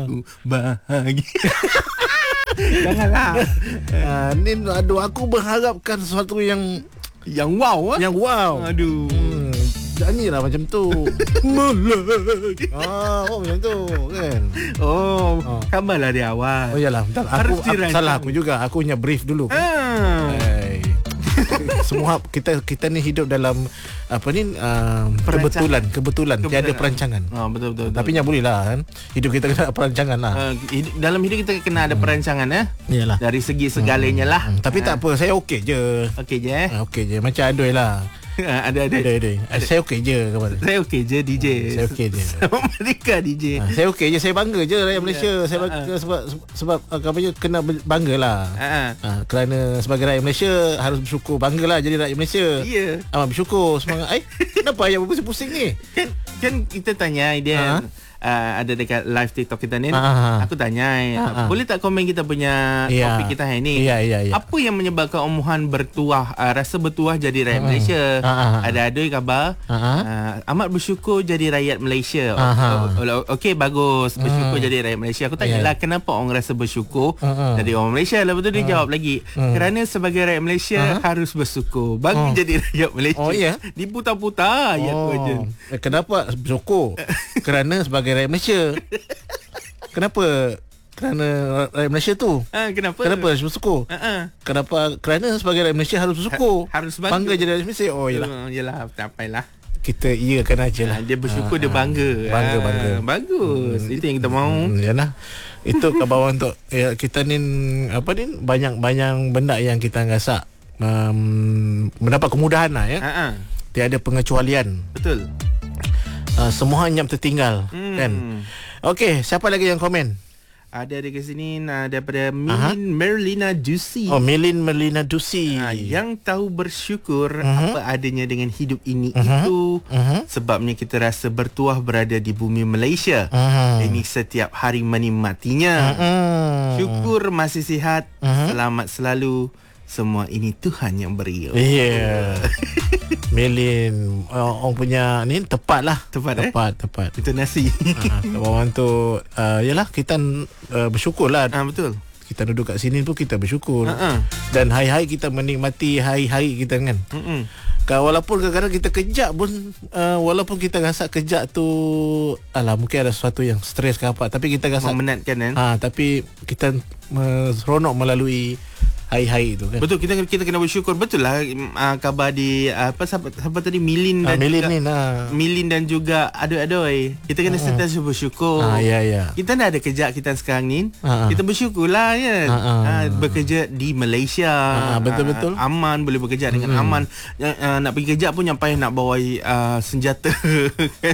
Aku bahagia. Janganlah. Ni aduh, aku berharapkan sesuatu yang wow. yang wow. Aduh. Nyanyilah macam tu. Melodi. Macam tu kan. Khabarlah dia awal. Oh yalah, bentar. Aku salah aku juga. Aku punya brief dulu. Semua kita ni hidup dalam kebetulan tiada perancangan. Betul. Tapi yang boleh lah kan. Hidup kita kena ada perancangan lah. Dalam hidup kita kena ada perancangan Yalah. dari segi segalanya lah. Tapi tak apa, saya okey je. Okey je Okey je, macam Adoy lah. Ada. Saya okey je kata. Saya okey je DJ. Saya okey je. Sama mereka DJ. Saya okey je, saya bangga je rakyat Malaysia. Saya bangga sebab kena bangga lah. Kerana sebagai rakyat Malaysia harus bersyukur, banggalah jadi rakyat Malaysia. Ya. Amat bersyukur, semangat. Kenapa ayah berpusing-pusing ni? Kan kita tanya dia ada dekat live TikTok kita ni. Aku tanya, boleh tak komen kita punya topik kita hari ni? Ya. Apa yang menyebabkan omongan bertuah, rasa bertuah jadi rakyat Malaysia? Ada Adoy khabar. Amat bersyukur jadi rakyat Malaysia. Okey, bagus, bersyukur jadi rakyat Malaysia. Aku tanyalah kenapa orang rasa bersyukur jadi orang Malaysia. Lepas tu dia jawab lagi, kerana sebagai rakyat Malaysia harus bersyukur. Bagi jadi rakyat Malaysia. Oh ya. Diputar-putar ayat tu aja. Kenapa bersyukur? Kerana sebagai rakyat Malaysia. Kenapa? Kerana rakyat Malaysia tu. Kenapa harus bersyukur? Kenapa? Kerana sebagai rakyat Malaysia harus bersyukur. Harus bangga jadi rakyat Malaysia. Yalah, tak payahlah. Kita iakan aja lah. Dia bersyukur, dia bangga. Bangga. Bagus. Itu yang kita mahu. Yalah. Itu khabar untuk kita ni banyak benda yang kita rasa mendapat kemudahan lah ya. Tiada pengecualian. Betul. Semua hanya tertinggal kan. Okey, siapa lagi yang komen? Ada dekat sini daripada Merlina Dusi. Merlina Dusi. Yang tahu bersyukur apa adanya dengan hidup ini itu sebabnya kita rasa bertuah berada di bumi Malaysia. Ini setiap hari menikmatinya. Syukur masih sihat. Selamat selalu. Semua ini Tuhan yang beri. Melin orang punya ni tepat lah. Tepat. Itu nasi. Orang tu yalah, kita bersyukur lah. Betul. Kita duduk kat sini pun kita bersyukur. Dan hari-hari kita menikmati hari-hari kita kan. Walaupun kadang-kadang kita kejap pun, walaupun kita rasa kejap tu mungkin ada sesuatu yang stres ke apa, tapi kita rasa memenatkan kan. Tapi kita seronok melalui hari-hari tu kan. Betul, kita kena bersyukur. Betul lah khabar di siapa tadi Milin dan Milin dan juga Adoy. Kita kena sentiasa bersyukur. Ya. Kita dah ada kerja kita sekarang ni. Kita bersyukurlah ya. Bekerja di Malaysia. Betul. Aman, boleh bekerja dengan aman. Nak pergi kerja pun yang payah nak bawa senjata kan.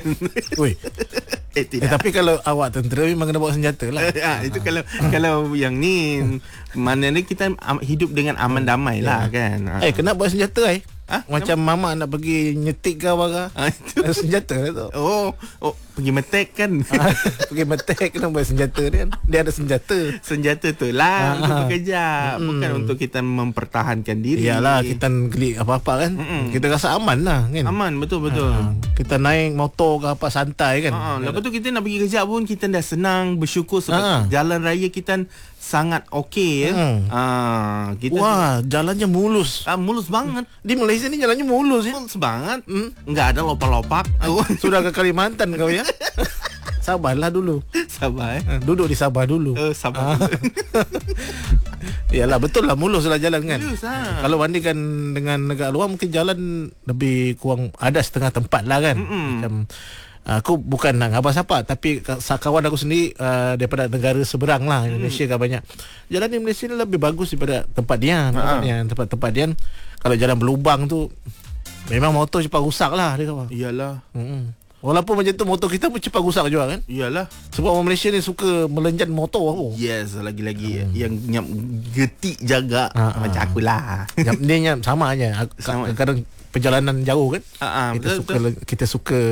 Tapi kalau awak tentera memang kena bawa senjata lah. Itu kalau yang ni maknanya kita hidup dengan aman damai lah kan. Kena bawa senjata macam mama nak pergi nyetik ke apa ke. Senjata lah tu. Pergi metek kan. Pergi metek kena bawa senjata dia. Dia ada senjata tu lah untuk bekerja. Bukan untuk kita mempertahankan diri. Iyalah, kita klik apa-apa kan. Kita rasa aman lah kan. Aman, betul. Kita naik motor ke apa santai kan. Lepas tu kita nak pergi kerja pun kita dah senang, bersyukur sebab jalan raya kita sangat okey ya. Jalannya mulus. Mulus banget. Di Malaysia ni jalannya mulus ya. Mulus banget. Enggak ada lopak-lopak. Sudah ke Kalimantan kau ya. Sabarlah dulu. Sabar duduk di Sabah dulu. Sabar. Yalah, betul lah, mulus lah jalan kan. Kalau bandingkan dengan negara luar mungkin jalan lebih kurang ada setengah tempat lah kan. Macam aku bukan nak ngabar siapa, tapi kawan aku sendiri daripada negara seberang lah, Indonesia kan banyak. Jalan di Malaysia ni lebih bagus daripada tempat dia. Tempat dia kalau jalan berlubang tu memang motor cepat rusak lah dia kata. Iyalah. Walaupun macam tu motor kita pun cepat rusak juga kan. Iyalah. Sebab orang Malaysia ni suka melenjan motor aku. Yes, lagi-lagi yang nyap getik jaga macam akulah. Dia sama aja. Kadang perjalanan jauh kan. Kita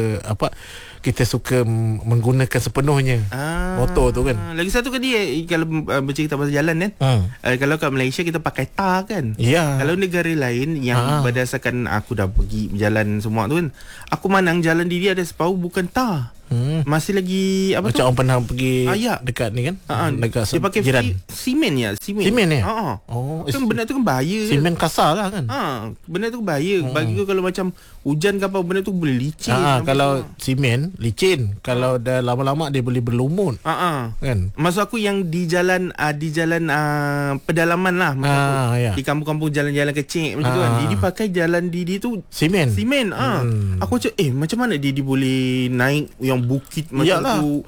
suka menggunakan sepenuhnya motor tu kan. Lagi satu kan dia kalau bercerita pasal jalan kan. Kalau kat Malaysia kita pakai tar kan. Kalau negara lain yang berdasarkan aku dah pergi jalan semua tu kan, aku mandang jalan di dia ada sepau bukan tar. Masih lagi apa macam tu? orang pernah pergi ya. dekat ni kan, dekat dia pakai jiran. simen ya, simen. Simen ya? Kan benda tu kan bahaya. Simen kasar lah kan. Benda tu bahaya. Bagi aku kalau macam hujan ke apa, benda tu boleh licin. Kalau simen licin, kalau dah lama-lama dia boleh berlumut. Kan? Maksud aku yang di jalan pedalaman lah, ya. di kampung-kampung jalan-jalan kecil macam tu kan. Dia pakai jalan Didi tu simen. Aku macam macam mana Didi boleh naik yang bukit macam tu,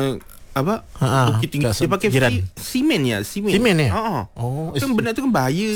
bukit tinggi. Dia pakai simen ya, simen. Simen ya? Kan benda tu kan bahaya.